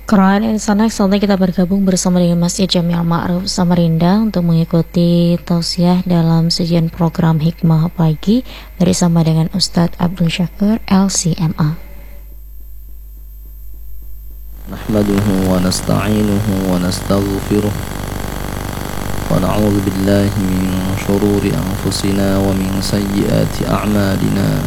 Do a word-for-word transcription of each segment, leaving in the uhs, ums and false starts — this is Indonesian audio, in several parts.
Quran Insana, saatnya kita bergabung bersama dengan Masjid Jami' Al-Ma'ruf Samarinda untuk mengikuti tausiah dalam sajian program Hikmah Pagi bersama dengan Ustadz Abdul Syakur L C M A. Nahmaduhu wa nasta'inuhu wa nastaghfiruh wa na'udzu billahi min shururi anfusina wa min sayyiati a'malina.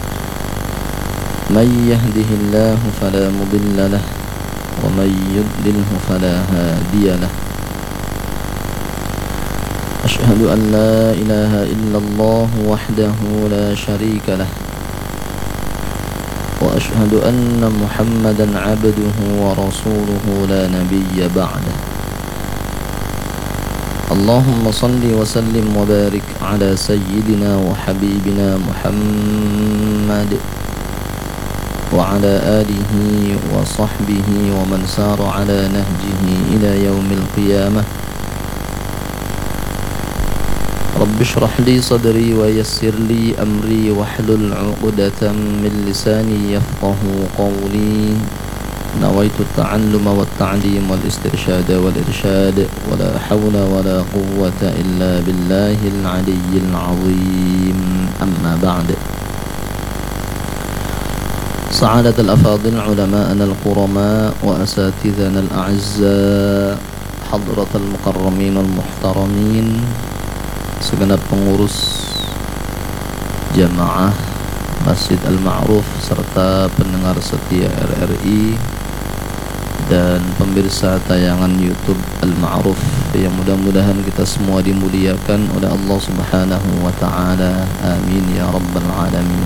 Man yahdihillahu fala mudilla lahu wa man yudlilhu fala hadiya lahu. Ashhadu an la ilaha illallah wahdahu la sharika lahu wa ashhadu anna Muhammadan 'abduhu wa rasuluhu la nabiyya ba'dah. Allahumma salli wa sallim wa barik ala sayyidina wa habibina Muhammad wa ala alihi wa sahbihi wa man sara ala nahjihi ila yaumil qiyamah. Rabbi shrah li sadri wa yassir li amri wahlul 'uqdatam min lisani yafqahu qawli. Nawaitu at-ta'alluma wat-ta'lim wal-istirshad wal-irshad wa la hawla wa la quwwata illa billahil 'aliyyil 'azim. Amma ba'd. سعادة الأفاضل علماءنا الكرماء وأساتذتنا الأعزاء حضرة المكرمين المحترمين, segenap pengurus jamaah Masjid Al-Ma'ruf serta pendengar setia R R I dan pemirsa tayangan YouTube Al-Ma'ruf yang mudah-mudahan kita semua dimuliakan oleh Allah Subhanahu wa taala. Amin ya rabbal alamin.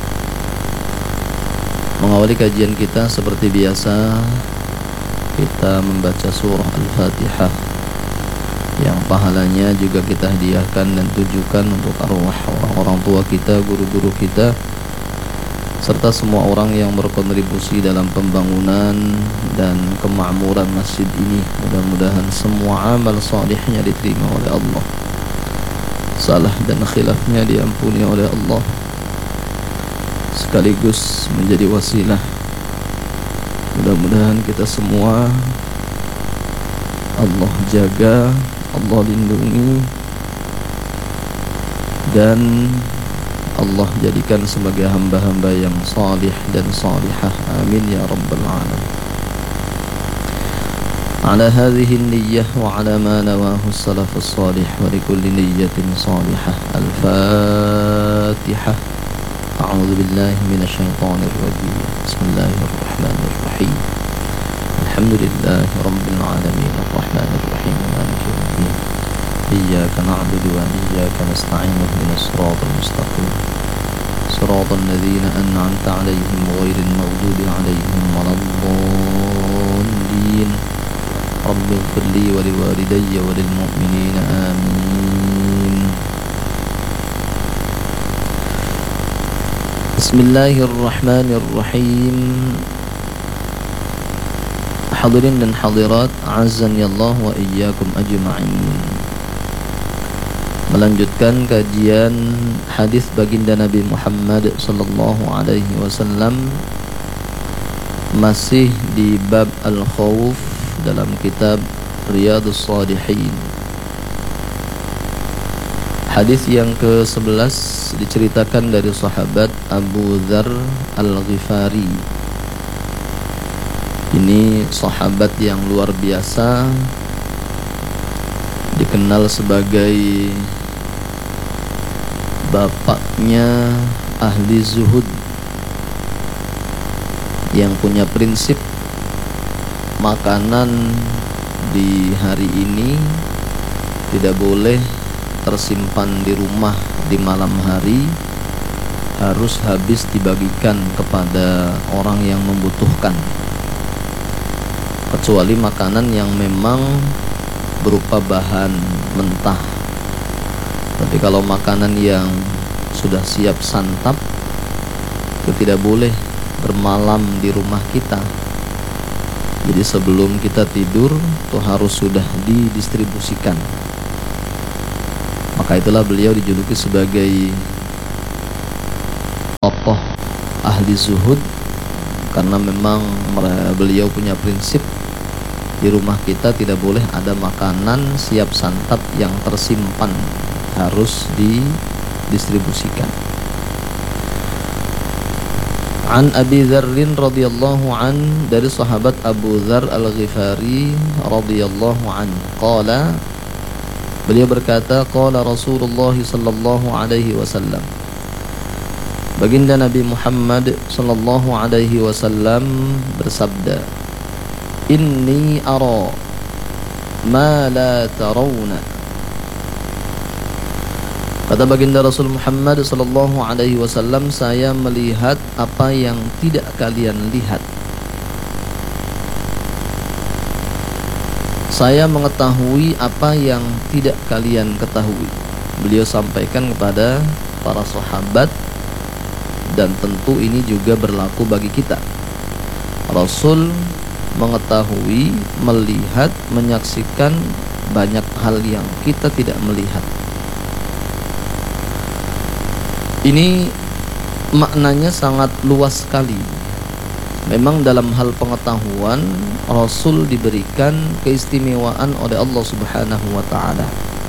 Mengawali kajian kita seperti biasa, kita membaca surah Al-Fatihah yang pahalanya juga kita hadiahkan dan tujukan untuk arwah orang tua kita, guru-guru kita, serta semua orang yang berkontribusi dalam pembangunan dan kemakmuran masjid ini. Mudah-mudahan semua amal salihnya diterima oleh Allah, salah dan khilafnya diampuni oleh Allah, sekaligus menjadi wasilah. Mudah-mudahan kita semua Allah jaga, Allah lindungi, dan Allah jadikan sebagai hamba-hamba yang salih dan salihah. Amin ya rabbal alamin. Ala hadhihi niyyah wa ala ma nawahu as-salafus salih wa likulli niyyatin salihah. Al-Fatihah. A'udzu billahi minasy syaithanir rajim. Bismillahirrahmanirrahim. Alhamdulillahi rabbil alamin arrahmanir rahim maliki yaumiddin. Iyyaka na'budu wa iyyaka nasta'in ihdinas siratal mustaqim siratal ladzina an'amta 'alaihim ghairil maghdubi 'alaihim waladdallin. Rabbighfir li wa liwalidayya wa lil mu'minina amin. Bismillahirrahmanirrahim. Hadirin dan hadirat, azani Allah wa iyyakum ajma'in. Melanjutkan kajian hadis baginda Nabi Muhammad sallallahu alaihi wasallam, masih di bab al-khauf dalam kitab Riyadhus Shalihin. Hadis yang ke sebelas diceritakan dari sahabat Abu Dzar Al-Ghifari. Ini sahabat yang luar biasa, dikenal sebagai bapaknya ahli zuhud, yang punya prinsip makanan di hari ini tidak boleh tersimpan di rumah di malam hari, harus habis dibagikan kepada orang yang membutuhkan, kecuali makanan yang memang berupa bahan mentah. Tapi kalau makanan yang sudah siap santap, itu tidak boleh bermalam di rumah kita. Jadi sebelum kita tidur itu harus sudah didistribusikan. Maka itulah beliau dijuluki sebagai tokoh ahli zuhud karena memang beliau punya prinsip di rumah kita tidak boleh ada makanan siap santap yang tersimpan, harus didistribusikan. An Abi Dzarrin radhiyallahu an, dari sahabat Abu Dzar Al-Ghifari radhiyallahu an, qala, beliau berkata, qala Rasulullah sallallahu alaihi wasallam, baginda Nabi Muhammad sallallahu alaihi wasallam bersabda, inni ara ma la tarawna. Kata baginda Rasul Muhammad sallallahu alaihi wasallam, saya melihat apa yang tidak kalian lihat. Saya mengetahui apa yang tidak kalian ketahui. Beliau sampaikan kepada para sahabat, dan tentu ini juga berlaku bagi kita. Rasul mengetahui, melihat, menyaksikan banyak hal yang kita tidak melihat. Ini maknanya sangat luas sekali. Memang dalam hal pengetahuan, Rasul diberikan keistimewaan oleh Allah Subhanahu wa ta'ala.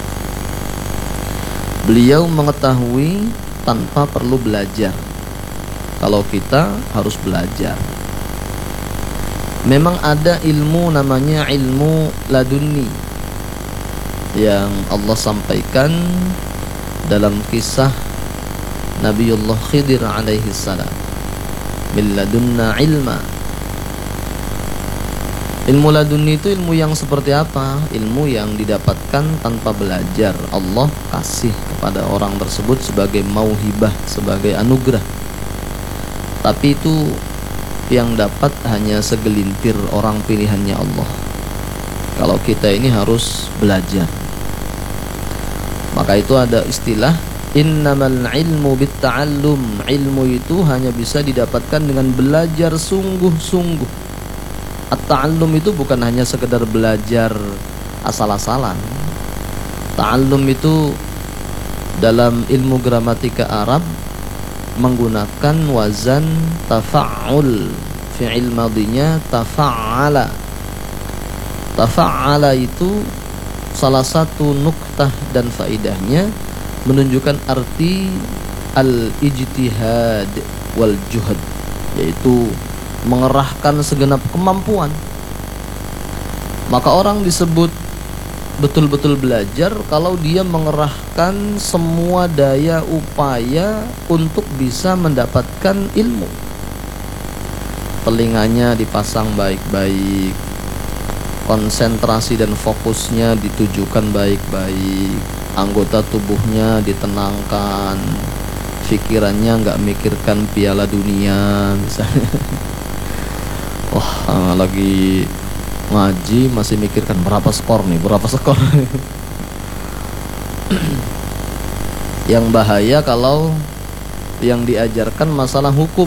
Beliau mengetahui tanpa perlu belajar. Kalau kita harus belajar. Memang ada ilmu namanya ilmu laduni yang Allah sampaikan dalam kisah Nabiullah Khidir alaihi salam. Min ladunna ilma. Ilmu laduni itu ilmu yang seperti apa? Ilmu yang didapatkan tanpa belajar. Allah kasih kepada orang tersebut sebagai mauhibah, sebagai anugerah. Tapi itu yang dapat hanya segelintir orang pilihannya Allah. Kalau kita ini harus belajar. Maka itu ada istilah innamal ilmu bitta'allum. Ilmu itu hanya bisa didapatkan dengan belajar sungguh-sungguh. At-ta'allum itu bukan hanya sekedar belajar asal-asalan. Ta'allum itu dalam ilmu gramatika Arab menggunakan wazan tafa'ul. Fi'il madinya tafa'ala. Tafa'ala itu salah satu nuktah dan faidahnya menunjukkan arti al-ijtihad wal juhad, yaitu mengerahkan segenap kemampuan. Maka orang disebut betul-betul belajar kalau dia mengerahkan semua daya upaya untuk bisa mendapatkan ilmu. Telinganya dipasang baik-baik, konsentrasi dan fokusnya ditujukan baik-baik, anggota tubuhnya ditenangkan, pikirannya nggak mikirkan piala dunia misalnya. Wah, lagi ngaji masih mikirkan berapa skor nih, berapa skor. Yang bahaya kalau yang diajarkan masalah hukum.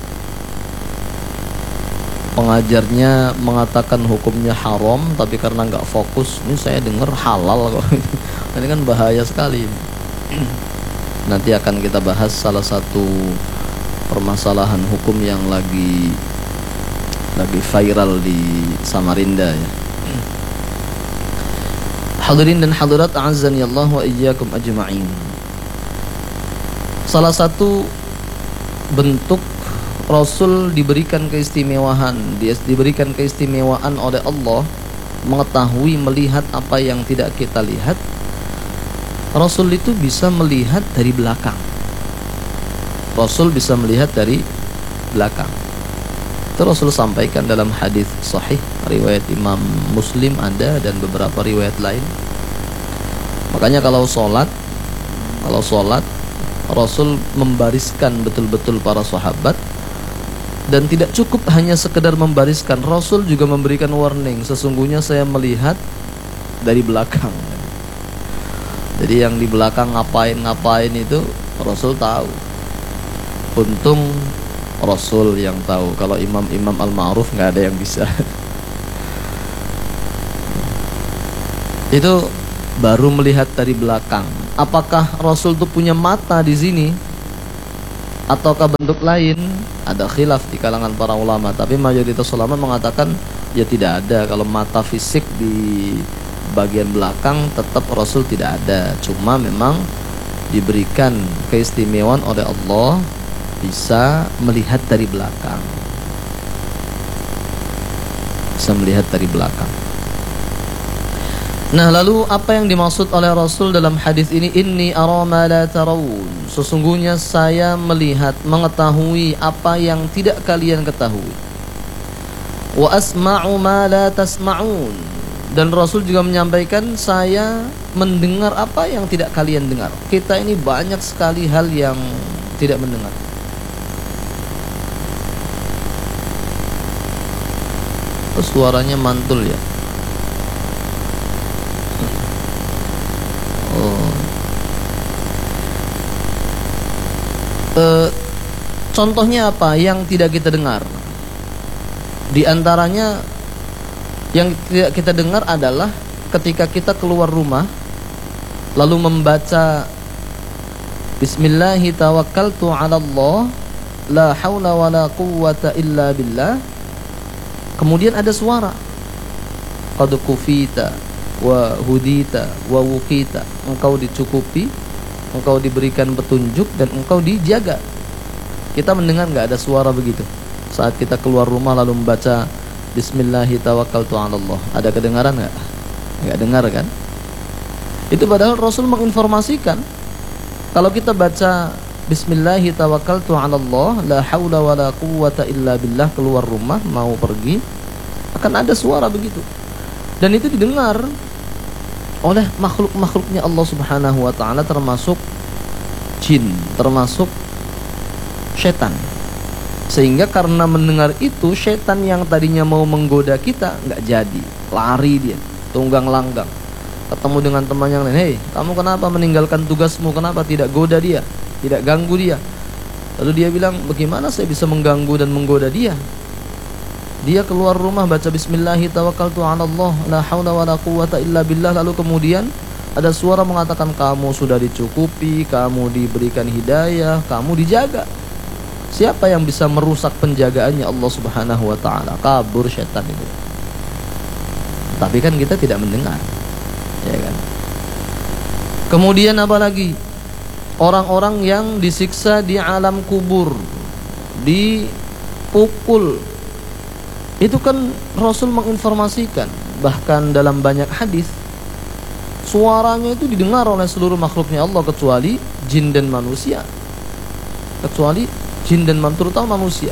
Pengajarnya mengatakan hukumnya haram, tapi karena nggak fokus, ini saya dengar halal kok. Ini kan bahaya sekali. Nanti akan kita bahas salah satu permasalahan hukum yang lagi lagi viral di Samarinda ya. Hadirin dan hadirat a'azzani Allah wa iyyakum ajma'in. Salah satu bentuk Rasul diberikan keistimewaan, dia diberikan keistimewaan oleh Allah, mengetahui, melihat apa yang tidak kita lihat. Rasul itu bisa melihat dari belakang. Rasul bisa melihat dari belakang. Itu Rasul sampaikan dalam hadis sahih riwayat Imam Muslim ada dan beberapa riwayat lain. Makanya kalau sholat, kalau sholat Rasul membariskan betul-betul para sahabat. Dan tidak cukup hanya sekedar membariskan, Rasul juga memberikan warning, sesungguhnya saya melihat dari belakang. Jadi yang di belakang ngapain-ngapain itu Rasul tahu. Untung Rasul yang tahu. Kalau imam-imam al-ma'ruf nggak ada yang bisa. Itu baru melihat dari belakang. Apakah Rasul itu punya mata di sini? ataukah bentuk lain? Ada khilaf di kalangan para ulama, tapi mayoritas ulama mengatakan ya tidak ada. Kalau mata fisik di bagian belakang tetap Rasul tidak ada, cuma memang diberikan keistimewaan oleh Allah bisa melihat dari belakang, bisa melihat dari belakang. Nah, lalu apa yang dimaksud oleh Rasul dalam hadis ini? Inni ara ma la tarawun. Sesungguhnya saya melihat, mengetahui apa yang tidak kalian ketahui. Wa asma'u ma la tasma'un. Dan Rasul juga menyampaikan, saya mendengar apa yang tidak kalian dengar. Kita ini banyak sekali hal yang tidak mendengar. Oh, suaranya mantul ya. Oh. E, contohnya apa yang tidak kita dengar? Di antaranya yang tidak kita dengar adalah ketika kita keluar rumah lalu membaca Bismillahi tawakkaltu 'ala Allah la haula wala quwwata illa billah. Kemudian ada suara qad kufita wa hudita wa wukita, engkau dicukupi, engkau diberikan petunjuk, dan engkau dijaga. Kita mendengar nggak ada suara begitu saat kita keluar rumah lalu membaca Bismillahi tawakkaltu 'ala Allah? Ada kedengaran nggak? Nggak dengar kan? Itu padahal Rasul menginformasikan kalau kita baca Bismillahi tawakkaltu 'ala Allah la haula wala quwwata illa billah, keluar rumah mau pergi akan ada suara begitu, dan itu didengar oleh makhluk-makhluknya Allah Subhanahu wa ta'ala, termasuk jin, termasuk setan. Sehingga karena mendengar itu, setan yang tadinya mau menggoda kita nggak jadi, lari dia, tunggang langgang, ketemu dengan teman yang lain. Hei, kamu kenapa meninggalkan tugasmu? Kenapa tidak goda dia, tidak ganggu dia? Lalu dia bilang, bagaimana saya bisa mengganggu dan menggoda dia? Dia keluar rumah baca Bismillahi tawakkaltu 'ala Allah la haula wala quwwata illa billah. Lalu kemudian ada suara mengatakan, kamu sudah dicukupi, kamu diberikan hidayah, kamu dijaga. Siapa yang bisa merusak penjagaannya Allah Subhanahu wa ta'ala? Kabur setan itu. Tapi kan kita tidak mendengar, ya kan? Kemudian apa lagi? Orang-orang yang disiksa di alam kubur, dipukul, itu kan Rasul menginformasikan. Bahkan dalam banyak hadis suaranya itu didengar oleh seluruh makhluknya Allah, kecuali jin dan manusia. Kecuali jin dan manusia, terutama manusia.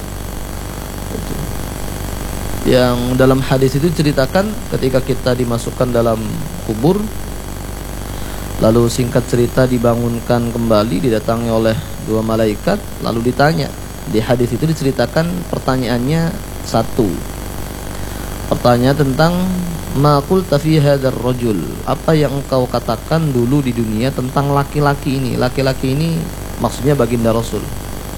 Yang dalam hadis itu ceritakan ketika kita dimasukkan dalam kubur, lalu singkat cerita dibangunkan kembali, didatangi oleh dua malaikat, lalu ditanya. Di hadis itu diceritakan pertanyaannya satu. Pertanyaan tentang ma qulta fi hadzal rajul, apa yang engkau katakan dulu di dunia tentang laki-laki ini. Laki-laki ini maksudnya baginda Rasul.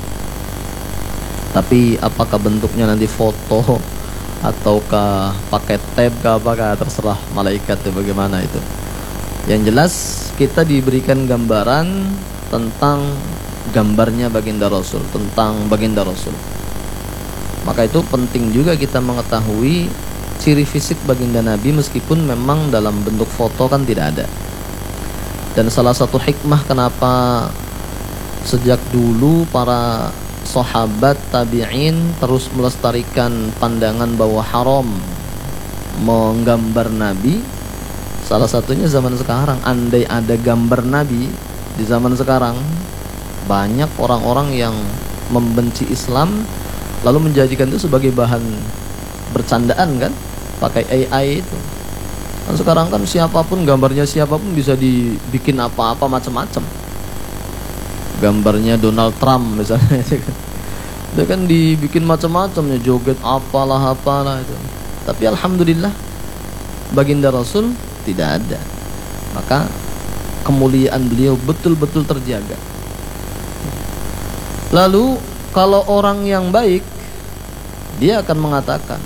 Tapi apakah bentuknya nanti foto ataukah pakai tab, apakah terserah malaikat itu bagaimana itu. Yang jelas kita diberikan gambaran tentang gambarnya baginda Rasul, tentang baginda Rasul. Maka itu penting juga kita mengetahui ciri fisik baginda Nabi, meskipun memang dalam bentuk foto kan tidak ada. Dan salah satu hikmah kenapa sejak dulu para sahabat tabi'in terus melestarikan pandangan bahwa haram menggambar Nabi, salah satunya zaman sekarang. Andai ada gambar Nabi di zaman sekarang, banyak orang-orang yang membenci Islam lalu menjadikan itu sebagai bahan bercandaan kan, pakai A I itu. Dan sekarang kan siapapun, gambarnya siapapun bisa dibikin apa-apa macam-macam. Gambarnya Donald Trump misalnya itu kan, itu kan dibikin macam-macam ya, joget apalah apalah itu. Tapi alhamdulillah baginda Rasul tidak ada. Maka kemuliaan beliau betul-betul terjaga. Lalu kalau orang yang baik, dia akan mengatakan,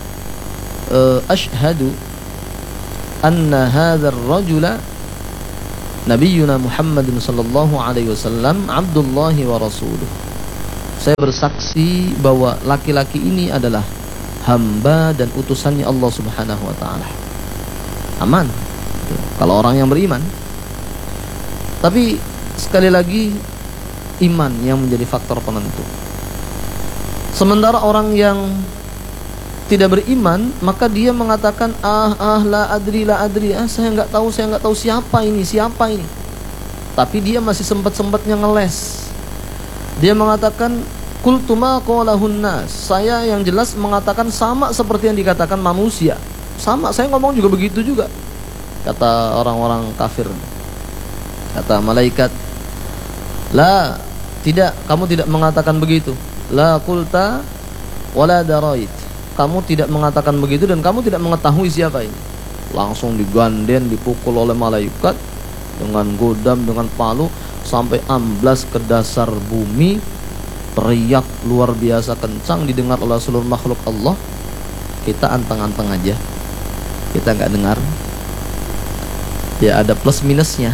Ashhadu anna hadzal rajula nabiyyuna Muhammadin sallallahu alaihi wasallam abdullahi wa rasuluh. saya bersaksi bahwa laki-laki ini adalah hamba dan utusannya Allah Subhanahu wa taala. Aman kalau orang yang beriman. Tapi sekali lagi, iman yang menjadi faktor penentu. Sementara orang yang tidak beriman, maka dia mengatakan ah ah la adri la adri, ah saya nggak tahu saya nggak tahu siapa ini siapa ini. Tapi dia masih sempat-sempatnya ngeles. Dia mengatakan qultu ma qalahun nas, saya yang jelas mengatakan sama seperti yang dikatakan manusia. Sama, saya ngomong juga begitu juga, kata orang-orang kafir. Kata malaikat, la, tidak, kamu tidak mengatakan begitu. La qulta wala darait, kamu tidak mengatakan begitu dan kamu tidak mengetahui siapa ini. Langsung diganden, dipukul oleh malaikat dengan godam, dengan palu, sampai amblas ke dasar bumi. Teriak luar biasa kencang, didengar oleh seluruh makhluk Allah. Kita anteng-anteng aja, kita nggak dengar. Ya ada plus minusnya.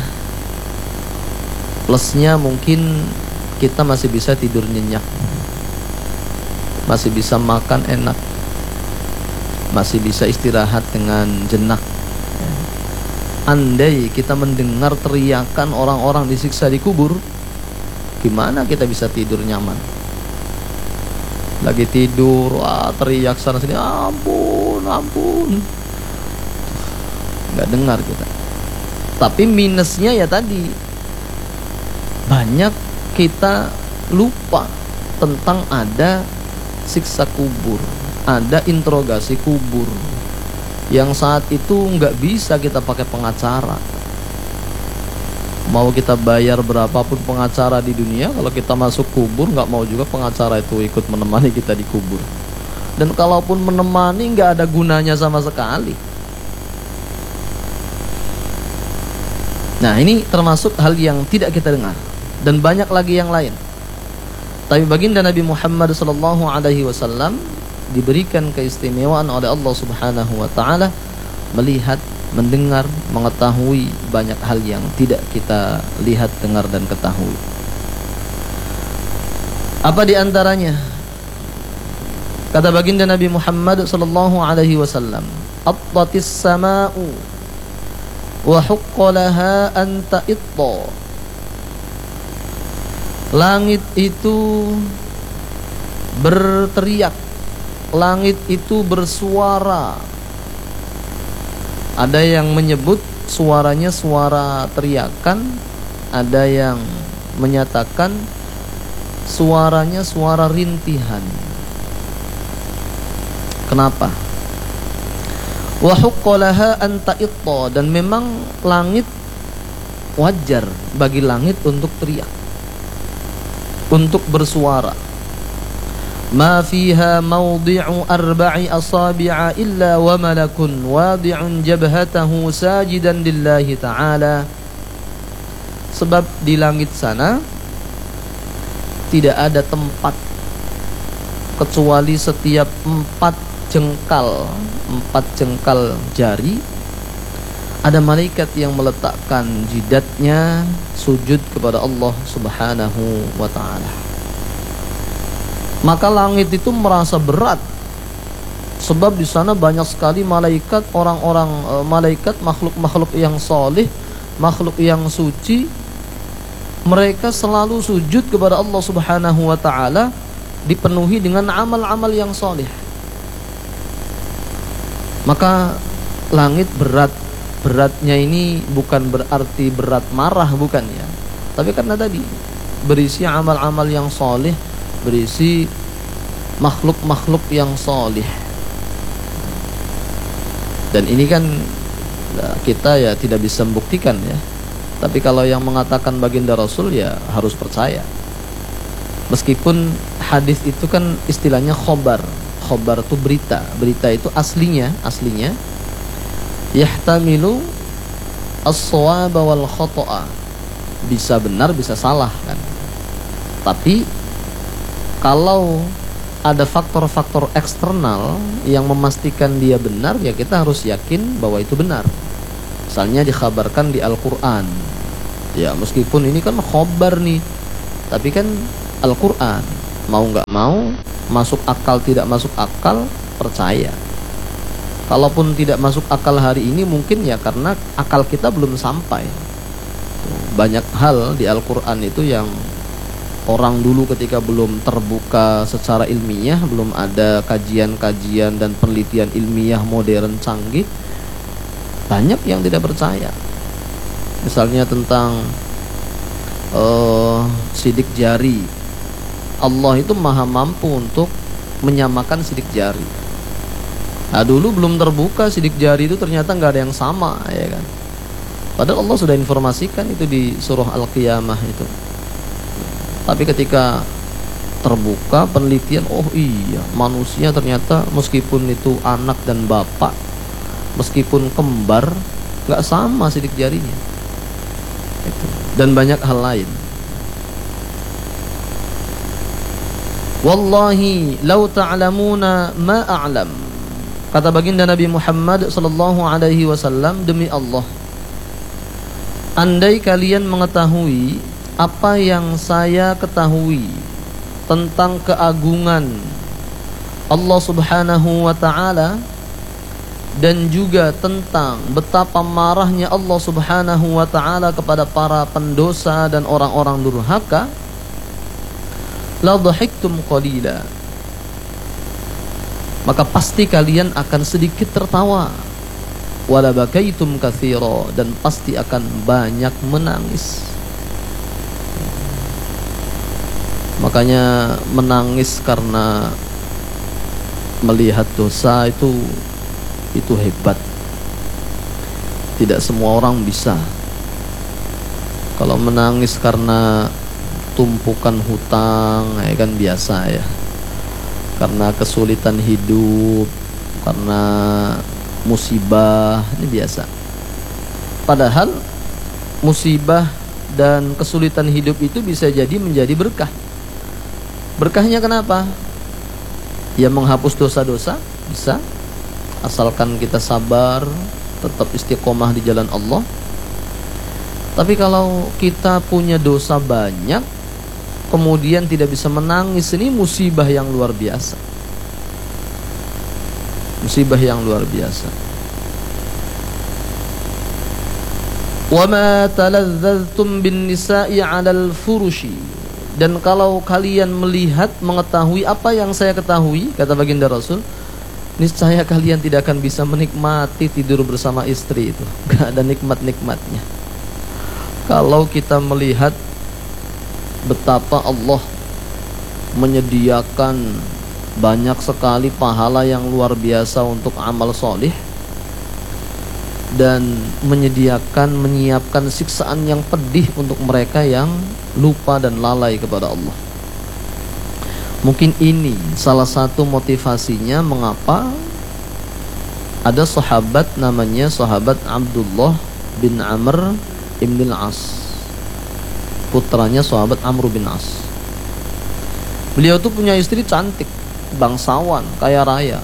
Plusnya mungkin kita masih bisa tidur nyenyak, masih bisa makan enak, masih bisa istirahat dengan jenak. Andai kita mendengar teriakan orang-orang disiksa di kubur, gimana kita bisa tidur nyaman? Lagi tidur, wah teriak sana sini, ampun, ampun, nggak dengar kita. Tapi minusnya ya tadi, banyak kita lupa tentang ada siksa kubur, ada interogasi kubur, yang saat itu nggak bisa kita pakai pengacara. Mau kita bayar berapapun pengacara di dunia, kalau kita masuk kubur nggak mau juga pengacara itu ikut menemani kita di kubur. Dan kalaupun menemani nggak ada gunanya sama sekali. Nah ini termasuk hal yang tidak kita dengar, dan banyak lagi yang lain. Tapi baginda Nabi Muhammad sallallahu alaihi wasallam diberikan keistimewaan oleh Allah Subhanahu wa taala melihat, mendengar, mengetahui banyak hal yang tidak kita lihat, dengar dan ketahui. Apa di antaranya? Kata baginda Nabi Muhammad sallallahu alaihi wasallam, "Attatis samaa'u wa huqqa laha an ta'itta." Langit itu berteriak, langit itu bersuara. Ada yang menyebut suaranya suara teriakan, ada yang menyatakan suaranya suara rintihan. Kenapa? Wa huqqa laha an ta'itta, dan memang langit wajar bagi langit untuk teriak, untuk bersuara. Ma fiha mawdi'u arba'i asabi'a illa wa malakun wadi'un jabhatahu sajidan lillahi ta'ala. Sebab di langit sana tidak ada tempat kecuali setiap empat jengkal, empat jengkal jari, ada malaikat yang meletakkan jidatnya sujud kepada Allah Subhanahu wa ta'ala. Maka langit itu merasa berat, sebab di sana banyak sekali malaikat, orang-orang e, malaikat, makhluk-makhluk yang soleh, makhluk yang suci. Mereka selalu sujud kepada Allah Subhanahu wa ta'ala, dipenuhi dengan amal-amal yang soleh. Maka langit berat. Beratnya ini bukan berarti berat marah, bukan ya, tapi karena tadi berisi amal-amal yang soleh, berisi makhluk-makhluk yang soleh. Dan ini kan kita ya tidak bisa membuktikan ya, tapi kalau yang mengatakan baginda Rasul ya harus percaya. Meskipun hadis itu kan istilahnya khobar. Khobar itu berita. Berita itu aslinya aslinya yahtamilu as-shawaba wal khata'a, bisa benar bisa salah kan. Tapi kalau ada faktor-faktor eksternal yang memastikan dia benar, ya kita harus yakin bahwa itu benar. Misalnya dikhabarkan di Al-Quran, ya meskipun ini kan khobar nih, tapi kan Al-Quran. mau nggak mau, masuk akal tidak masuk akal, percaya. Kalaupun tidak masuk akal hari ini, mungkin ya karena akal kita belum sampai. Banyak hal di Al-Quran itu yang orang dulu ketika belum terbuka secara ilmiah, belum ada kajian-kajian dan penelitian ilmiah modern canggih, banyak yang tidak percaya. Misalnya tentang uh, sidik jari. Allah itu maha mampu untuk menyamakan sidik jari. Nah dulu belum terbuka sidik jari itu ternyata nggak ada yang sama, ya kan? Padahal Allah sudah informasikan itu di surah Al-Qiyamah itu. Tapi ketika terbuka penelitian, oh iya, manusia ternyata meskipun itu anak dan bapak, meskipun kembar, nggak sama sidik jarinya. Itu. Dan banyak hal lain. Wallahi lau ta'lamuna ma a'lam. Kata baginda Nabi Muhammad sallallahu alaihi wasallam, demi Allah, andai kalian mengetahui apa yang saya ketahui tentang keagungan Allah Subhanahu wa taala dan juga tentang betapa marahnya Allah Subhanahu wa taala kepada para pendosa dan orang-orang durhaka, la dhahiktum qalila, maka pasti kalian akan sedikit tertawa, wala bakaitum katsira, dan pasti akan banyak menangis. Makanya menangis karena melihat dosa itu itu hebat. Tidak semua orang bisa. Kalau menangis karena tumpukan hutang, ya kan biasa ya. Karena kesulitan hidup, karena musibah, ini biasa. Padahal musibah dan kesulitan hidup itu bisa jadi menjadi berkah. Berkahnya kenapa? Ya menghapus dosa-dosa, bisa. Asalkan kita sabar, tetap istiqomah di jalan Allah. Tapi kalau kita punya dosa banyak, kemudian tidak bisa menangis, ini musibah yang luar biasa. Musibah yang luar biasa. Wa ma taladzaltum bin nisa'i 'alal furushi, dan kalau kalian melihat, mengetahui apa yang saya ketahui, kata baginda Rasul, niscaya kalian tidak akan bisa menikmati tidur bersama istri itu. Gak ada nikmat-nikmatnya. Kalau kita melihat betapa Allah menyediakan banyak sekali pahala yang luar biasa untuk amal solih, dan menyediakan, menyiapkan siksaan yang pedih untuk mereka yang lupa dan lalai kepada Allah. Mungkin ini salah satu motivasinya mengapa ada sahabat namanya sahabat Abdullah bin Amr ibn al-As, putranya sahabat Amr bin As. Beliau tuh punya istri cantik, bangsawan, kaya raya.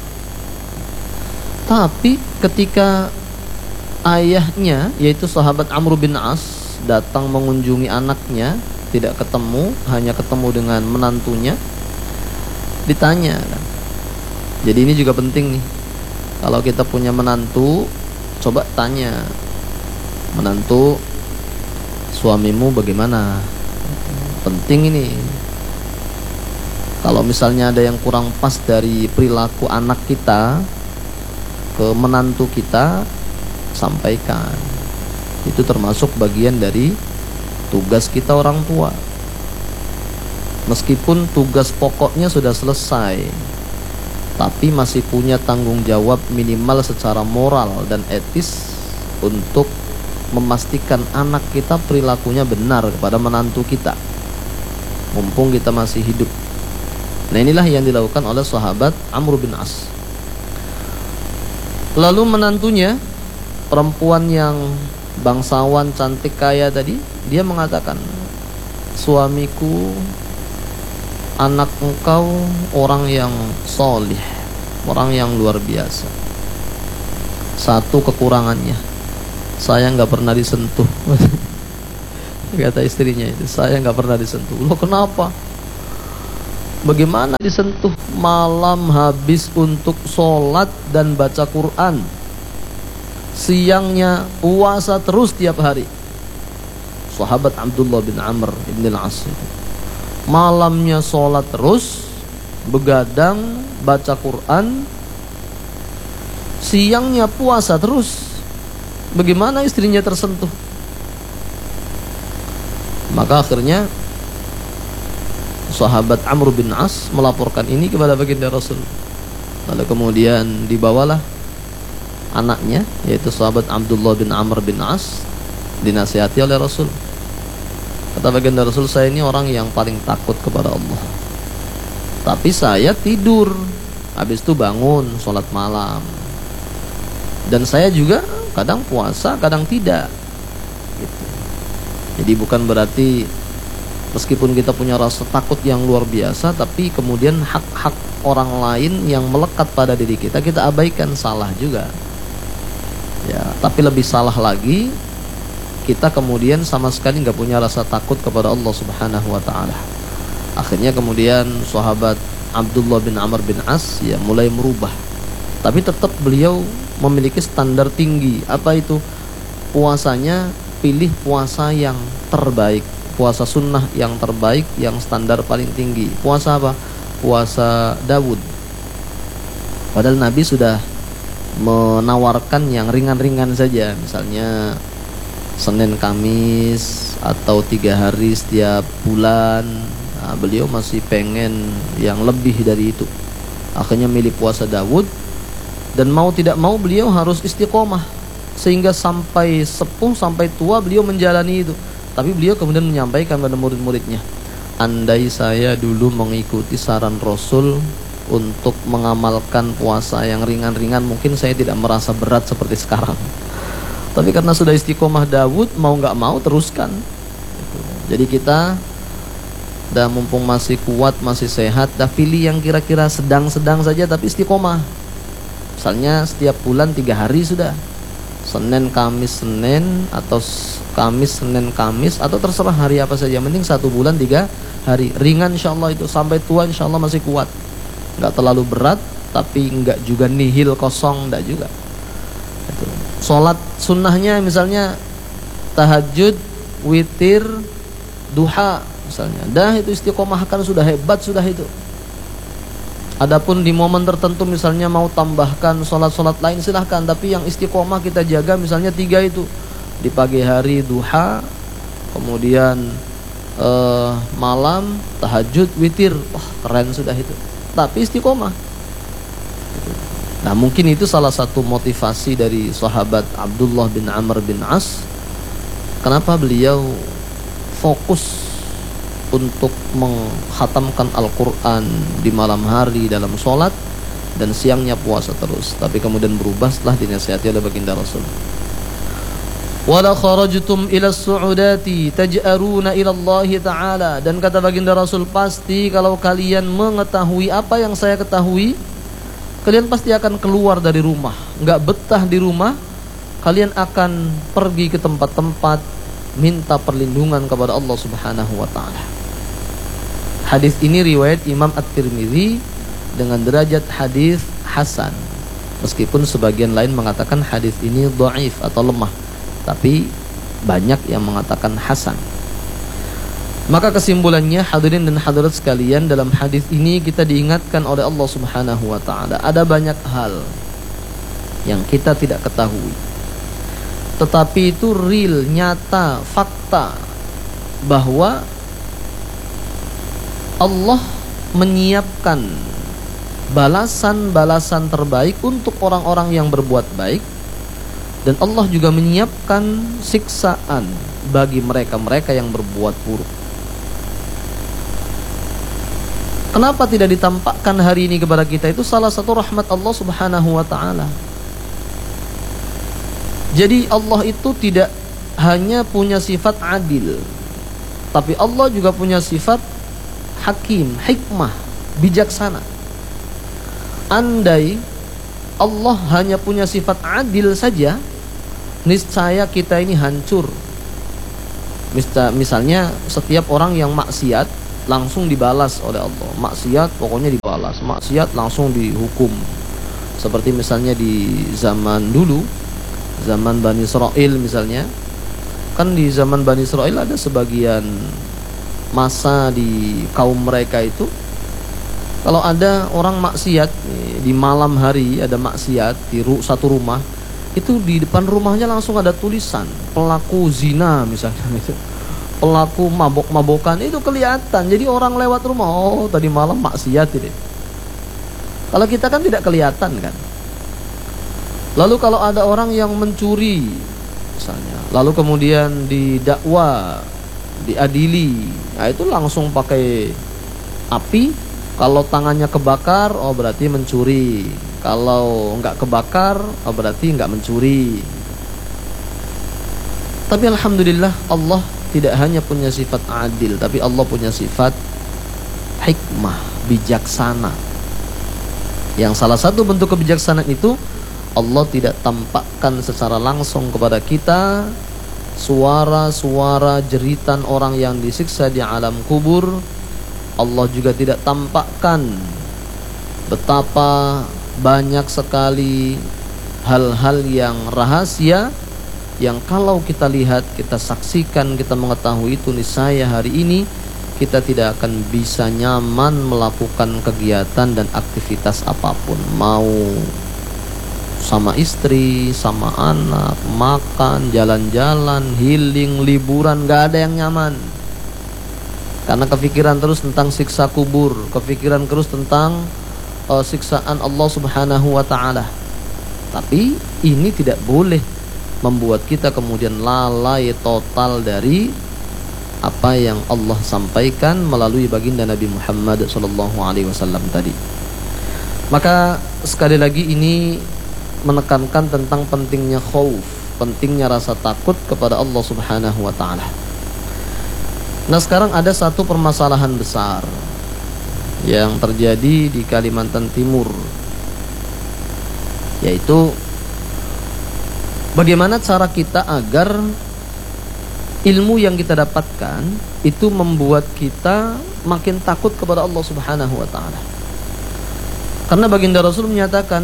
Tapi ketika ayahnya, yaitu sahabat Amr bin As, datang mengunjungi anaknya, tidak ketemu, hanya ketemu dengan menantunya, ditanya kan. Jadi ini juga penting nih. Kalau kita punya menantu, coba tanya, menantu, suamimu bagaimana? Penting ini. Kalau misalnya ada yang kurang pas dari perilaku anak kita ke menantu kita, sampaikan. Itu termasuk bagian dari tugas kita orang tua. Meskipun tugas pokoknya sudah selesai, tapi masih punya tanggung jawab minimal secara moral dan etis untuk memastikan anak kita perilakunya benar kepada menantu kita, mumpung kita masih hidup. Nah inilah yang dilakukan oleh sahabat Amr bin As. Lalu menantunya, perempuan yang bangsawan, cantik, kaya tadi, dia mengatakan, suamiku, anak engkau orang yang solih, orang yang luar biasa. Satu kekurangannya, saya nggak pernah disentuh. Kata istrinya itu, saya nggak pernah disentuh. Loh kenapa? Bagaimana disentuh malam habis untuk sholat dan baca Quran, siangnya puasa terus tiap hari. Sahabat Abdullah bin Amr ibn al-As, malamnya sholat terus, begadang baca Quran, siangnya puasa terus. Bagaimana istrinya tersentuh? Maka akhirnya sahabat Amr bin As melaporkan ini kepada baginda Rasul. Lalu kemudian dibawalah anaknya, yaitu sahabat Abdullah bin Amr bin As, dinasihati oleh Rasul. Kata baginda Rasul, saya ini orang yang paling takut kepada Allah, tapi saya tidur, habis itu bangun sholat malam, dan saya juga kadang puasa kadang tidak gitu. Jadi bukan berarti meskipun kita punya rasa takut yang luar biasa, tapi kemudian hak-hak orang lain yang melekat pada diri kita, kita abaikan, salah juga. Ya, tapi lebih salah lagi, kita kemudian sama sekali nggak punya rasa takut kepada Allah Subhanahu Wa Taala. Akhirnya kemudian sahabat Abdullah bin Amr bin As ya mulai merubah, tapi tetap beliau memiliki standar tinggi. Apa itu? Puasanya pilih puasa yang terbaik, puasa sunnah yang terbaik, yang standar paling tinggi. Puasa apa? Puasa Dawud. Padahal Nabi sudah menawarkan yang ringan-ringan saja, misalnya Senin Kamis atau tiga hari setiap bulan. Nah, beliau masih pengen yang lebih dari itu. Akhirnya milih puasa Dawud, dan mau tidak mau beliau harus istiqomah, sehingga sampai sepuh, sampai tua beliau menjalani itu. Tapi beliau kemudian menyampaikan pada murid-muridnya, andai saya dulu mengikuti saran Rasul untuk mengamalkan puasa yang ringan-ringan, mungkin saya tidak merasa berat seperti sekarang. Tapi karena sudah istiqomah Dawud, mau gak mau teruskan. Jadi kita dah mumpung masih kuat, masih sehat, dah pilih yang kira-kira sedang-sedang saja tapi istiqomah. Misalnya setiap bulan tiga hari sudah, Senin Kamis Senin, atau Kamis Senin Kamis, atau terserah hari apa saja, yang penting satu bulan tiga hari, ringan insya Allah itu, sampai tua insya Allah masih kuat, nggak terlalu berat tapi nggak juga nihil kosong, nggak juga. Itu. Sholat sunnahnya misalnya tahajud, witir, duha misalnya, dah itu istiqomahkan, sudah hebat sudah itu. Adapun di momen tertentu misalnya mau tambahkan sholat-sholat lain silahkan, tapi yang istiqomah kita jaga misalnya tiga itu, di pagi hari duha, kemudian eh, malam tahajud, witir, wah keren sudah itu, tapi istiqomah. Nah mungkin itu salah satu motivasi dari sahabat Abdullah bin Amr bin As, kenapa beliau fokus untuk menghatamkan Al-Quran di malam hari dalam sholat, dan siangnya puasa terus. Tapi kemudian berubah setelah dinasihati oleh baginda Rasul. Wala kharajtum ila as-su'udati taj'aruna ila Allah Ta'ala, dan kata baginda Rasul, pasti kalau kalian mengetahui apa yang saya ketahui, kalian pasti akan keluar dari rumah, nggak betah di rumah, kalian akan pergi ke tempat-tempat minta perlindungan kepada Allah Subhanahu wa Ta'ala. Hadis ini riwayat Imam At-Tirmidzi dengan derajat hadis hasan, meskipun sebagian lain mengatakan hadis ini dhaif atau lemah, tapi banyak yang mengatakan hasan. Maka kesimpulannya, hadirin dan hadirat sekalian, dalam hadis ini kita diingatkan oleh Allah Subhanahu wa Ta'ala, ada banyak hal yang kita tidak ketahui, tetapi itu real, nyata, fakta, bahwa Allah menyiapkan balasan-balasan terbaik untuk orang-orang yang berbuat baik, dan Allah juga menyiapkan siksaan bagi mereka-mereka yang berbuat buruk. Kenapa tidak ditampakkan hari ini kepada kita? Itu salah satu rahmat Allah Subhanahu wa Ta'ala. Jadi Allah itu tidak hanya punya sifat adil, tapi Allah juga punya sifat hakim, hikmah, bijaksana. Andai Allah hanya punya sifat adil saja, niscaya kita ini hancur. Misalnya setiap orang yang maksiat langsung dibalas oleh Allah. Maksiat pokoknya dibalas, maksiat langsung dihukum. Seperti misalnya di zaman dulu, zaman Bani Israel misalnya, kan di zaman Bani Israel ada sebagian masa di kaum mereka itu, kalau ada orang maksiat di malam hari, ada maksiat di satu rumah, itu di depan rumahnya langsung ada tulisan pelaku zina misalnya gitu, pelaku mabok-mabokan, itu kelihatan. Jadi orang lewat rumah, oh tadi malam maksiat ini. Kalau kita kan tidak kelihatan kan. Lalu kalau ada orang yang mencuri misalnya, lalu kemudian didakwa, diadili, nah itu langsung pakai api. Kalau tangannya kebakar, oh berarti mencuri. Kalau enggak kebakar, oh berarti enggak mencuri. Tapi alhamdulillah, Allah tidak hanya punya sifat adil, tapi Allah punya sifat hikmah, bijaksana. Yang salah satu bentuk kebijaksanaan itu, Allah tidak tampakkan secara langsung kepada kita suara-suara jeritan orang yang disiksa di alam kubur. Allah juga tidak tampakkan betapa banyak sekali hal-hal yang rahasia yang kalau kita lihat, kita saksikan, kita mengetahui itu, niscaya hari ini kita tidak akan bisa nyaman melakukan kegiatan dan aktivitas apapun, mau sama istri, sama anak, makan, jalan-jalan, healing, liburan, gak ada yang nyaman. Karena kepikiran terus tentang siksa kubur, kepikiran terus tentang uh, siksaan Allah Subhanahu wa ta'ala. Tapi ini tidak boleh membuat kita kemudian lalai total dari apa yang Allah sampaikan melalui baginda Nabi Muhammad sallallahu alaihi wasallam tadi. Maka sekali lagi ini menekankan tentang pentingnya khauf, pentingnya rasa takut kepada Allah Subhanahu wa ta'ala. Nah, sekarang ada satu permasalahan besar yang terjadi di Kalimantan Timur, yaitu bagaimana cara kita agar ilmu yang kita dapatkan itu membuat kita makin takut kepada Allah Subhanahu wa ta'ala. Karena baginda Rasul menyatakan,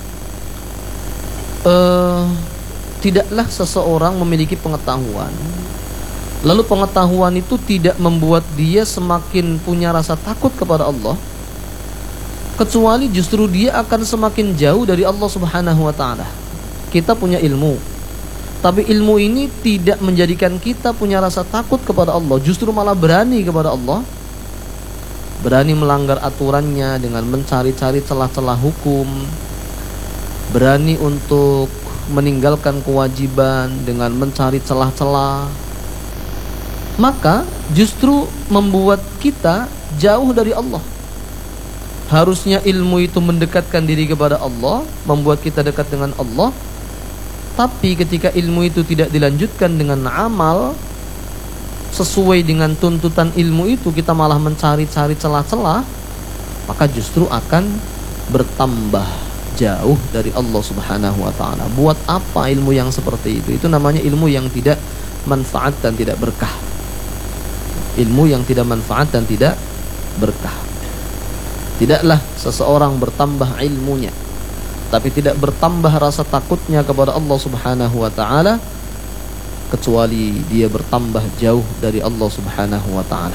Uh, tidaklah seseorang memiliki pengetahuan, lalu pengetahuan itu tidak membuat dia semakin punya rasa takut kepada Allah, kecuali justru dia akan semakin jauh dari Allah Subhanahu wa ta'ala. Kita punya ilmu, tapi ilmu ini tidak menjadikan kita punya rasa takut kepada Allah, justru malah berani kepada Allah, berani melanggar aturannya dengan mencari-cari celah-celah hukum, berani untuk meninggalkan kewajiban dengan mencari celah-celah, maka justru membuat kita jauh dari Allah. Harusnya ilmu itu mendekatkan diri kepada Allah, membuat kita dekat dengan Allah. Tapi ketika ilmu itu tidak dilanjutkan dengan amal sesuai dengan tuntutan ilmu itu, kita malah mencari-cari celah-celah, maka justru akan bertambah jauh dari Allah Subhanahu wa ta'ala. Buat apa ilmu yang seperti itu? Itu namanya ilmu yang tidak manfaat dan tidak berkah. Ilmu yang tidak manfaat dan tidak berkah. Tidaklah seseorang bertambah ilmunya, tapi tidak bertambah rasa takutnya kepada Allah Subhanahu wa ta'ala, kecuali dia bertambah jauh dari Allah Subhanahu wa ta'ala.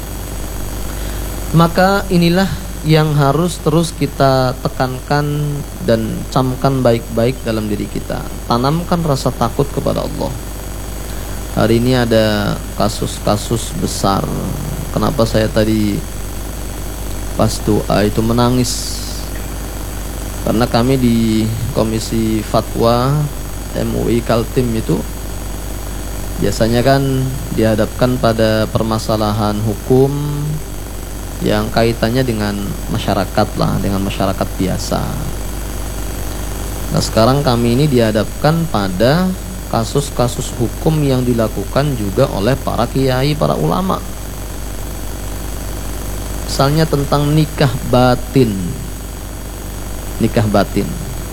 Maka inilah yang harus terus kita tekankan dan camkan baik-baik dalam diri kita. Tanamkan rasa takut kepada Allah. Hari ini ada kasus-kasus besar. Kenapa saya tadi pas doa itu menangis? Karena kami di Komisi Fatwa M U I Kaltim itu biasanya kan dihadapkan pada permasalahan hukum yang kaitannya dengan masyarakat lah, dengan masyarakat biasa. Nah, sekarang kami ini dihadapkan pada kasus-kasus hukum yang dilakukan juga oleh para kiai, para ulama. Misalnya tentang nikah batin. Nikah batin.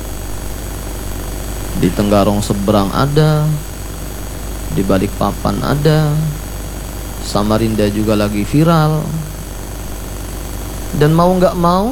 Di Tenggarong seberang ada, di Balikpapan ada, Samarinda juga lagi viral. Dan mau nggak mau